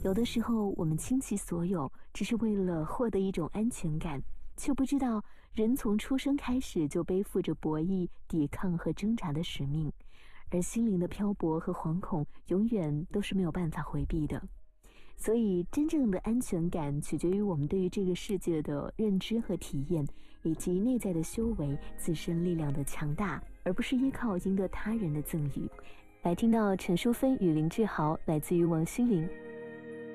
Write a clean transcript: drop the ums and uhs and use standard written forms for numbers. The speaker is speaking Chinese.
有的时候，我们倾其所有，只是为了获得一种安全感，却不知道人从出生开始就背负着博弈、抵抗和挣扎的使命，而心灵的漂泊和惶恐永远都是没有办法回避的。所以，真正的安全感取决于我们对于这个世界的认知和体验，以及内在的修为、自身力量的强大，而不是依靠赢得他人的赠予。来听到陈淑芬与林志豪，来自于王心凌。